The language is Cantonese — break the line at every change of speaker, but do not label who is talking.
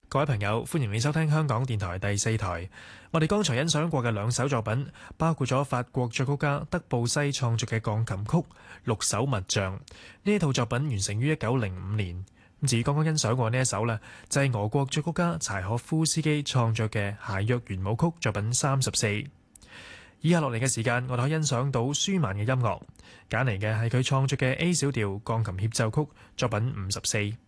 各位朋友，歡迎你收聽香港電台第四台。我哋剛才欣賞過嘅兩首作品，包括咗法國作曲家德布西創作嘅鋼琴曲《六首密像》。呢一套作品完成於1905年。至於剛剛欣賞過呢一首呢，就係俄國作曲家柴可夫斯基創作嘅諧謔圓舞曲作品34。以下落嚟嘅時間，我哋可以欣賞到舒曼嘅音樂，揀嚟嘅係佢創作嘅 A 小調鋼琴協奏曲作品54。